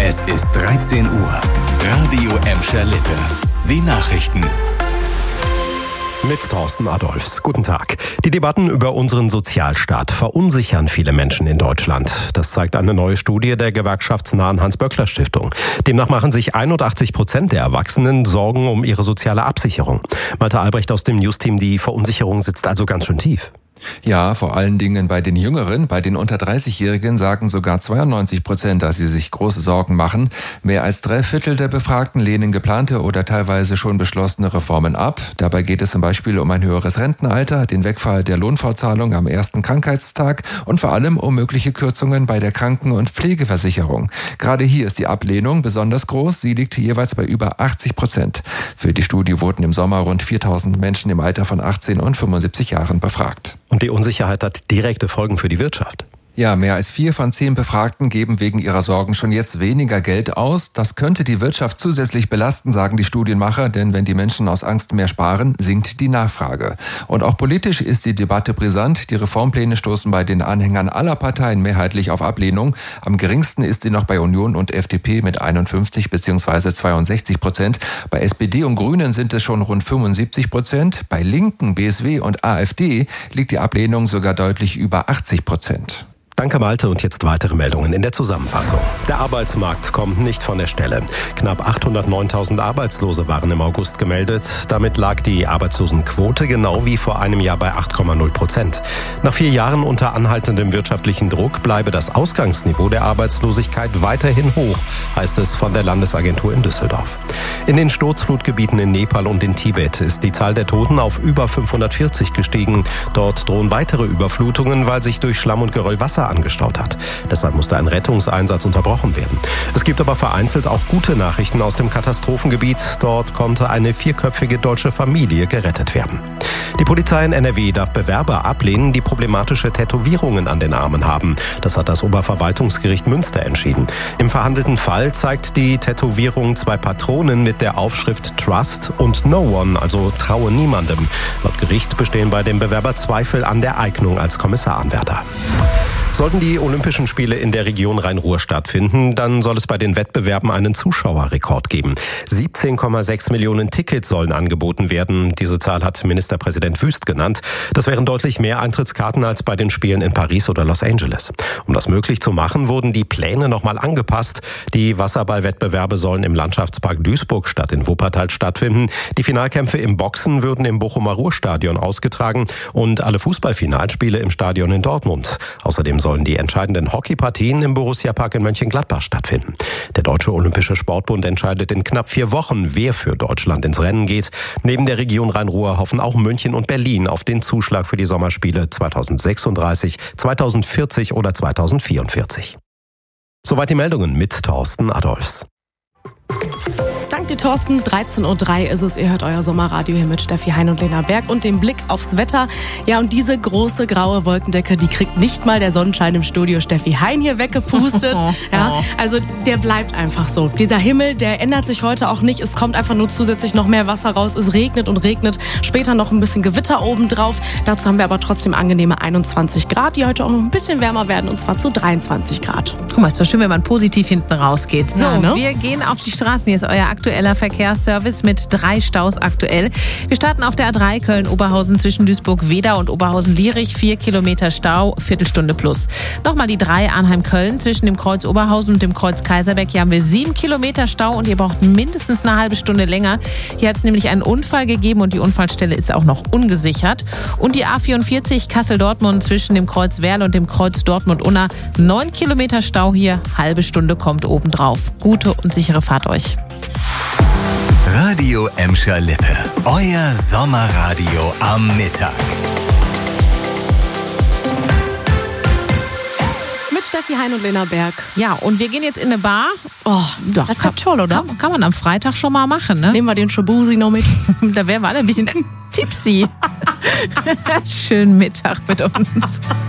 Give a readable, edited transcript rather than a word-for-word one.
Es ist 13 Uhr. Radio Emscher Lippe. Die Nachrichten. Mit Thorsten Adolphs. Guten Tag. Die Debatten über unseren Sozialstaat verunsichern viele Menschen in Deutschland. Das zeigt eine neue Studie der gewerkschaftsnahen Hans-Böckler-Stiftung. Demnach machen sich 81% der Erwachsenen Sorgen um ihre soziale Absicherung. Malte Albrecht aus dem Newsteam, die Verunsicherung sitzt also ganz schön tief. Ja, vor allen Dingen bei den Jüngeren, bei den unter 30-Jährigen sagen sogar 92%, dass sie sich große Sorgen machen. Mehr als 3/4 der Befragten lehnen geplante oder teilweise schon beschlossene Reformen ab. Dabei geht es zum Beispiel um ein höheres Rentenalter, den Wegfall der Lohnfortzahlung am ersten Krankheitstag und vor allem um mögliche Kürzungen bei der Kranken- und Pflegeversicherung. Gerade hier ist die Ablehnung besonders groß. Sie liegt jeweils bei über 80%. Für die Studie wurden im Sommer rund 4.000 Menschen im Alter von 18 und 75 Jahren befragt. Und die Unsicherheit hat direkte Folgen für die Wirtschaft. Ja, mehr als 4 von 10 Befragten geben wegen ihrer Sorgen schon jetzt weniger Geld aus. Das könnte die Wirtschaft zusätzlich belasten, sagen die Studienmacher, denn wenn die Menschen aus Angst mehr sparen, sinkt die Nachfrage. Und auch politisch ist die Debatte brisant. Die Reformpläne stoßen bei den Anhängern aller Parteien mehrheitlich auf Ablehnung. Am geringsten ist sie noch bei Union und FDP mit 51 bzw. 62%. Bei SPD und Grünen sind es schon rund 75%. Bei Linken, BSW und AfD liegt die Ablehnung sogar deutlich über 80%. Danke Malte und jetzt weitere Meldungen in der Zusammenfassung. Der Arbeitsmarkt kommt nicht von der Stelle. Knapp 809.000 Arbeitslose waren im August gemeldet. Damit lag die Arbeitslosenquote genau wie vor einem Jahr bei 8,0%. Nach 4 Jahren unter anhaltendem wirtschaftlichen Druck bleibe das Ausgangsniveau der Arbeitslosigkeit weiterhin hoch, heißt es von der Landesagentur in Düsseldorf. In den Sturzflutgebieten in Nepal und in Tibet ist die Zahl der Toten auf über 540 gestiegen. Dort drohen weitere Überflutungen, weil sich durch Schlamm und Geröll Wasser angestaut hat. Deshalb musste ein Rettungseinsatz unterbrochen werden. Es gibt aber vereinzelt auch gute Nachrichten aus dem Katastrophengebiet. Dort konnte eine 4-köpfige deutsche Familie gerettet werden. Die Polizei in NRW darf Bewerber ablehnen, die problematische Tätowierungen an den Armen haben. Das hat das Oberverwaltungsgericht Münster entschieden. Im verhandelten Fall zeigt die Tätowierung 2 Patronen mit der Aufschrift Trust und No One, also traue niemandem. Laut Gericht bestehen bei dem Bewerber Zweifel an der Eignung als Kommissaranwärter. Sollten die Olympischen Spiele in der Region Rhein-Ruhr stattfinden, dann soll es bei den Wettbewerben einen Zuschauerrekord geben. 17,6 Millionen Tickets sollen angeboten werden. Diese Zahl hat Ministerpräsident Wüst genannt. Das wären deutlich mehr Eintrittskarten als bei den Spielen in Paris oder Los Angeles. Um das möglich zu machen, wurden die Pläne nochmal angepasst. Die Wasserballwettbewerbe sollen im Landschaftspark Duisburg statt in Wuppertal stattfinden. Die Finalkämpfe im Boxen würden im Bochumer Ruhrstadion ausgetragen und alle Fußballfinalspiele im Stadion in Dortmund. Außerdem sollen die entscheidenden Hockeypartien im Borussia-Park in Mönchengladbach stattfinden. Der Deutsche Olympische Sportbund entscheidet in knapp 4 Wochen, wer für Deutschland ins Rennen geht. Neben der Region Rhein-Ruhr hoffen auch München und Berlin auf den Zuschlag für die Sommerspiele 2036, 2040 oder 2044. Soweit die Meldungen mit Thorsten Adolphs. Danke dir, Thorsten. 13.03 Uhr ist es. Ihr hört euer Sommerradio hier mit Steffi Hein und Lena Berg und dem Blick aufs Wetter. Ja, und diese große graue Wolkendecke, die kriegt nicht mal der Sonnenschein im Studio Steffi Hein hier weggepustet. Ja, also der bleibt einfach so. Dieser Himmel, der ändert sich heute auch nicht. Es kommt einfach nur zusätzlich noch mehr Wasser raus. Es regnet und regnet. Später noch ein bisschen Gewitter obendrauf. Dazu haben wir aber trotzdem angenehme 21 Grad, die heute auch noch ein bisschen wärmer werden, und zwar zu 23 Grad. Guck mal, ist doch schön, wenn man positiv hinten rausgeht. So, ja, ne? Wir gehen auf die Straßen. Hier ist euer aktueller Verkehrsservice mit 3 Staus aktuell. Wir starten auf der A3 Köln-Oberhausen zwischen Duisburg-Wedau und Oberhausen-Lierich. 4 Kilometer Stau, Viertelstunde plus. Nochmal die 3 Arnheim-Köln zwischen dem Kreuz Oberhausen und dem Kreuz Kaiserberg. Hier haben wir 7 Kilometer Stau und ihr braucht mindestens eine halbe Stunde länger. Hier hat es nämlich einen Unfall gegeben und die Unfallstelle ist auch noch ungesichert. Und die A44 Kassel-Dortmund zwischen dem Kreuz Werl und dem Kreuz Dortmund-Unna. 9 Kilometer Stau hier, halbe Stunde kommt obendrauf. Gute und sichere Fahrt euch. Radio Emscher Lippe. Euer Sommerradio am Mittag. Mit Steffi Hein und Lena Berg. Ja, und wir gehen jetzt in eine Bar. Oh, das wird toll, oder? Kann man am Freitag schon mal machen, ne? Nehmen wir den Shabusi noch mit. Da wären wir alle ein bisschen tipsy. Schönen Mittag mit uns.